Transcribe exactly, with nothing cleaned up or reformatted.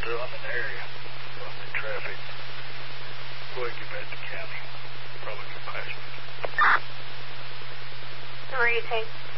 do. I'm in the area. So I'm in traffic. Go ahead and get back to the county. Probably get past me. Where are you taking?